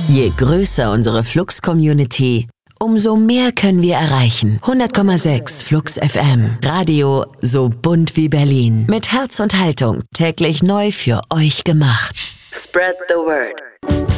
Je größer unsere Flux-Community, umso mehr können wir erreichen. 100,6 Flux FM. Radio so bunt wie Berlin. Mit Herz und Haltung. Täglich neu für euch gemacht. Spread the word.